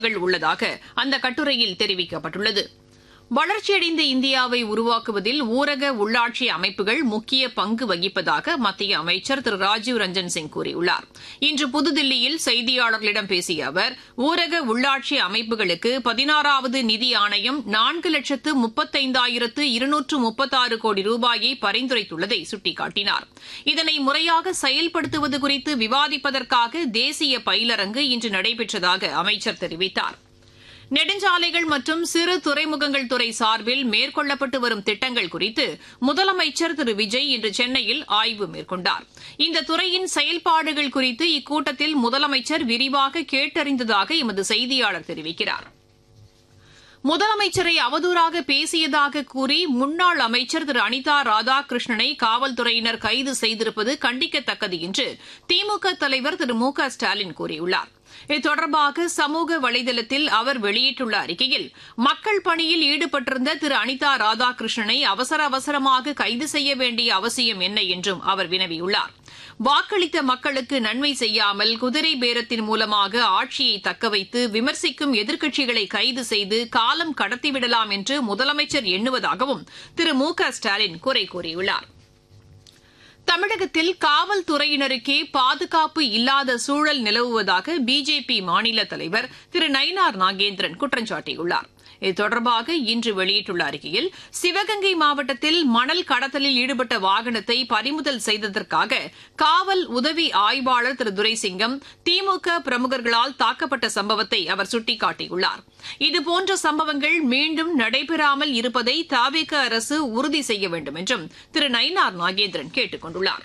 உள்ளதாக அந்த கட்டுரையில் தெரிவிக்கப்பட்டுள்ளது. வளர்ச்சியடைந்த இந்தியாவை உருவாக்குவதில் ஊரக உள்ளாட்சி அமைப்புகள் முக்கிய பங்கு வகிப்பதாக மத்திய அமைச்சர் திரு ராஜீவ் ரஞ்சன் சிங் கூறியுள்ளார். இன்று புதுதில்லியில் செய்தியாளர்களிடம் பேசிய அவர், ஊரக உள்ளாட்சி அமைப்புகளுக்கு 16வது நிதி ஆணையம் 4,35,236 கோடி ரூபாயை பரிந்துரைத்துள்ளதை சுட்டிக்காட்டினார். இதனை முறையாக செயல்படுத்துவது குறித்து விவாதிப்பதற்காக தேசிய பயிலரங்கு இன்று நடைபெற்றதாக அமைச்சர் தெரிவித்தார். நெடுஞ்சாலைகள் மற்றும் சிறு துறைமுகங்கள் துறை சார்பில் மேற்கொள்ளப்பட்டு வரும் திட்டங்கள் குறித்து முதலமைச்சர் திரு விஜய் இன்று சென்னையில் ஆய்வு மேற்கொண்டார். இந்த துறையின் செயல்பாடுகள் குறித்து இக்கூட்டத்தில் முதலமைச்சர் விரிவாக கேட்டறிந்ததாக எமது செய்தியாளர் தெரிவிக்கிறார். முதலமைச்சரை அவதூறாக பேசியதாக கூறி முன்னாள் அமைச்சர் திரு அனிதா ராதாகிருஷ்ணனை காவல்துறையினர் கைது செய்திருப்பது கண்டிக்கத்தக்கது என்று திமுக தலைவர் திரு மு க ஸ்டாலின் கூறியுள்ளார். இது தொடர்பாக சமூக வலைதளத்தில் அவர் வெளியிட்டுள்ள அறிக்கையில், மக்கள் பணியில் ஈடுபட்டிருந்த திரு அனிதா ராதாகிருஷ்ணனை அவசரமாக கைது செய்ய வேண்டிய அவசியம் என்ன என்றும் அவர் வினவியுள்ளார். வாக்களித்த மக்களுக்கு நன்மை செய்யாமல் குதிரை பேரத்தின் மூலமாக ஆட்சியை தக்கவைத்து விமர்சிக்கும் எதிர்க்கட்சிகளை கைது செய்து காலம் கடத்திவிடலாம் என்று முதலமைச்சர் எண்ணுவதாகவும் திரு மு க ஸ்டாலின் குறை கூறியுள்ளார். தமிழகத்தில் காவல்துறையினருக்கே பாதுகாப்பு இல்லாத சூழல் நிலவுவதாக பிஜேபி மாநில தலைவர் திரு நயினார் நாகேந்திரன் குற்றம் சாட்டியுள்ளார். இது தொடர்பாக இன்று வெளியிட்டுள்ள அறிக்கையில், சிவகங்கை மாவட்டத்தில் மணல் கடத்தலில் ஈடுபட்ட வாகனத்தை பறிமுதல் செய்ததற்காக காவல் உதவி ஆய்வாளர் திரு துரைசிங்கம் திமுக பிரமுகர்களால் தாக்கப்பட்ட சம்பவத்தை அவர் சுட்டிக்காட்டியுள்ளார். இதுபோன்ற சம்பவங்கள் மீண்டும் நடைபெறாமல் இருப்பதை தவிக அரசு உறுதி செய்ய வேண்டும் என்றும் திரு நயினார் நாகேந்திரன் கேட்டுக் கொண்டுள்ளார்.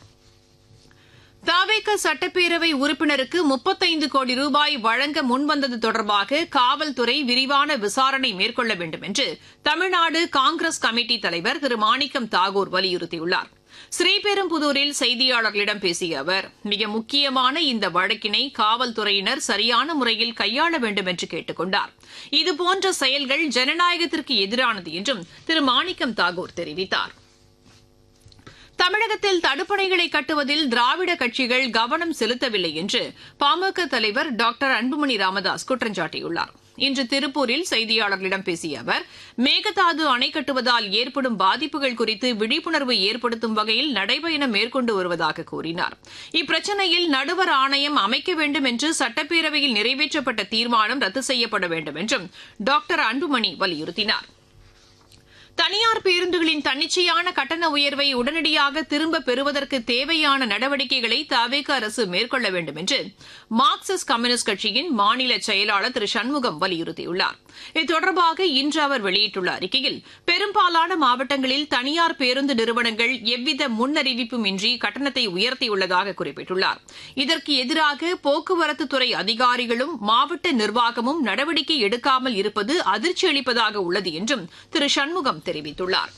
தவேக சட்டப்பேரவை உறுப்பினருக்கு 35 கோடி ரூபாய் வழங்க முன்வந்தது தொடர்பாக காவல்துறை விரிவான விசாரணை மேற்கொள்ள வேண்டும் என்று தமிழ்நாடு காங்கிரஸ் கமிட்டி தலைவர் திரு மாணிக்கம் தாகூர் வலியுறுத்தியுள்ளார். ஸ்ரீபெரும்புதூரில் செய்தியாளர்களிடம் பேசிய அவர், மிக முக்கியமான இந்த வழக்கினை காவல்துறையினர் சரியான முறையில் கையாள வேண்டும் என்று கேட்டுக் கொண்டார். இதுபோன்ற செயல்கள் ஜனநாயகத்திற்கு எதிரானது என்றும் திரு மாணிக்கம் தாகூர் தெரிவித்தார். தமிழகத்தில் தடுப்பணைகளை கட்டுவதில் திராவிட கட்சிகள் கவனம் செலுத்தவில்லை என்று பாமக தலைவர் டாக்டர் அன்புமணி ராமதாஸ் குற்றம் சாட்டியுள்ளார். இன்று திருப்பூரில் செய்தியாளர்களிடம் பேசிய அவர், மேகதாது அணை கட்டுவதால் ஏற்படும் பாதிப்புகள் குறித்து விழிப்புணர்வு ஏற்படுத்தும் வகையில் நடைபயணம் மேற்கொண்டு வருவதாக கூறினார். இப்பிரச்சினையில் நடுவர் ஆணையம் அமைக்க வேண்டும் என்று சட்டப்பேரவையில் நிறைவேற்றப்பட்ட தீர்மானம் ரத்து செய்யப்பட வேண்டும் என்றும் டாக்டர் அன்புமணி வலியுறுத்தினார். தனியார் பேருந்துகளின் தன்னிச்சையான கட்டண உயர்வை உடனடியாக திரும்பப் பெறுவதற்கு தேவையான நடவடிக்கைகளை தவேக அரசு மேற்கொள்ள வேண்டும் என்று மார்க்சிஸ்ட் கம்யூனிஸ்ட் கட்சியின் மாநில செயலாளர் திரு சண்முகம் வலியுறுத்தியுள்ளார். இது தொடர்பாக இன்று அவர் வெளியிட்டுள்ள அறிக்கையில், பெரும்பாலான மாவட்டங்களில் தனியார் பேருந்து நிறுவனங்கள் எவ்வித முன்னறிவிப்பும் இன்றி கட்டணத்தை உயர்த்தியுள்ளதாக குறிப்பிட்டுள்ளார். இதற்கு எதிராக போக்குவரத்துத்துறை அதிகாரிகளும் மாவட்ட நிர்வாகமும் நடவடிக்கை எடுக்காமல் இருப்பது அதிர்ச்சி அளிப்பதாக உள்ளது என்றும் திரு சண்முகம் தெரிவித்துள்ளார்.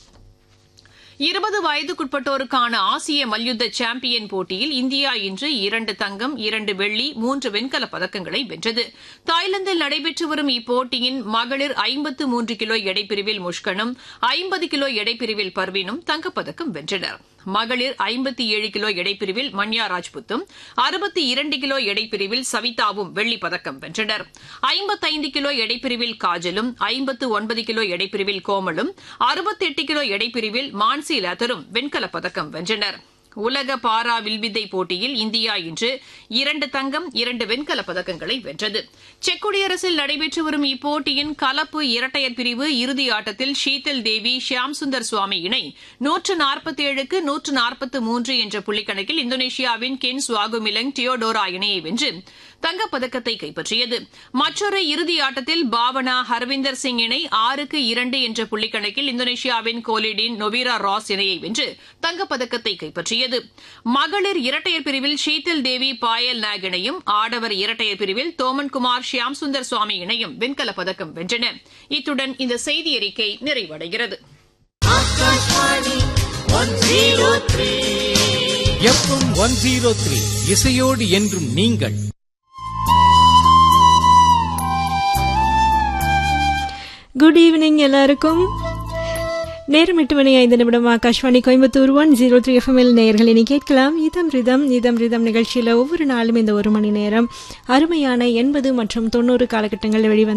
20 வயதுக்குட்பட்டோருக்கான ஆசிய மல்யுத்த சாம்பியன் போட்டியில் இந்தியா இன்று 2 தங்கம், 2 வெள்ளி, 3 வெண்கலப் பதக்கங்களை வென்றது. தாய்லாந்தில் நடைபெற்று வரும் இப்போட்டியின் மகளிர் 53 கிலோ எடைப்பிரிவில் முஷ்கனும், 50 கிலோ எடைப்பிரிவில் பர்வீனும் தங்கப்பதக்கம் வென்றனர். மகளிர் 57 கிலோ எடைப்பிரிவில் மன்யா ராஜ்புத்தும், 62 கிலோ எடைப்பிரிவில் சவிதாவும் வெள்ளிப் பதக்கம் வென்றனர். 55 கிலோ எடைப்பிரிவில் காஜலும், 59 கிலோ எடைப்பிரிவில் கோமலும், 68 கிலோ எடைப்பிரிவில் மான்சி லதரும் வெண்கலப் பதக்கம் வென்றனர். உலக பாரா வில்வித்தை போட்டியில் இந்தியா இன்று 2 தங்கம், 2 வெண்கலப் பதக்கங்களை வென்றது. செக் குடியரசில் நடைபெற்று வரும் இப்போட்டியின் கலப்பு இரட்டையர் பிரிவு இறுதி ஆட்டத்தில் ஷீதல் தேவி ஷியாம் சுந்தர் சுவாமி இணை 147க்கு 143 என்ற புள்ளிக்கணக்கில் இந்தோனேஷியாவின் கென் சுவாகுமிலங் டியோடோரா இணையை வென்று தங்கப்பதக்கத்தை கைப்பற்றியது. மற்றொரு இறுதி ஆட்டத்தில் பாவனா ஹர்விந்தர் சிங் இணை 6-2 என்ற புள்ளிக்கணக்கில் இந்தோனேஷியாவின் கோலிடின் நொவீரா ராஸ் இணையை வென்று தங்கப்பதக்கத்தை கைப்பற்றியது. மகளிர் இரட்டையர் பிரிவில் ஷீதல் தேவி பாயல் நாக் இணையும், ஆடவர் இரட்டையர் பிரிவில் தோமன்குமார் ஷியாம் சுந்தர் சுவாமி இணையும் வெண்கலப் பதக்கம் வென்றன. இத்துடன் இந்த செய்தி அறிக்கை நிறைவடைகிறது. FM 103 இசையோடு என்றும் நீங்கள். குட் ஈவினிங் எல்லாருக்கும். நேரம் 8:05 ஆகாஷ்வாணி கோயம்புத்தூர் 103 FM நேயர்கள் இனி கேட்கலாம் இதம் ரிதம் நிகழ்ச்சியில் ஒவ்வொரு நாளும் இந்த ஒரு மணி நேரம் அருமையான 80 மற்றும் 90 காலகட்டங்களில் வெளிவந்த